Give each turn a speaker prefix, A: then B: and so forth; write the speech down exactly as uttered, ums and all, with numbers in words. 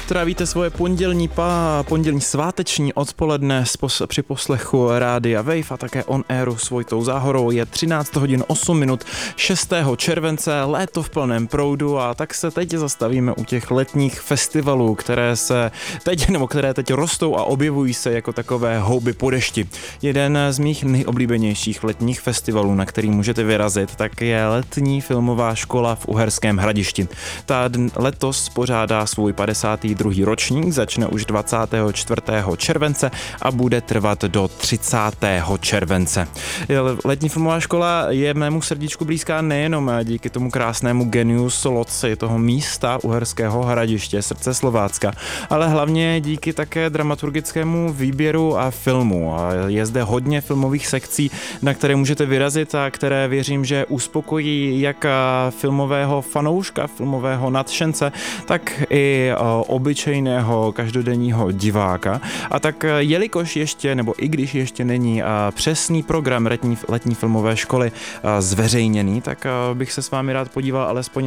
A: trávíte svoje pondělní pa, pondělní sváteční odpoledne při poslechu Rádia Wave a také on airu s Vojtou Záhorou. Je třináct hodin osm minut šestého července, léto v plném proudu a tak se teď zastavíme u těch letních festivalů, které se teď, nebo které teď rostou a objevují se jako takové houby po dešti. Jeden z mých nejoblíbenějších letních festivalů, na který můžete vyrazit, tak je letní filmová škola v Uherském Hradišti. Ta letos pořádá svůj padesátý druhý ročník, začne už dvacátého čtvrtého července a bude trvat do třicátého července. Letní filmová škola je mému srdíčku blízká nejenom díky tomu krásnému genius loci toho místa Uherského Hradiště, srdce Slovácka, ale hlavně díky také dramaturgickému výběru a filmu. Je zde hodně filmových sekcí, na které můžete vyrazit a které věřím, že uspokojí jak filmového fanouška, filmového nadšence, tak i obyčejného každodenního diváka. A tak jelikož ještě, nebo i když ještě není přesný program letní, letní filmové školy zveřejněný, tak bych se s vámi rád podíval alespoň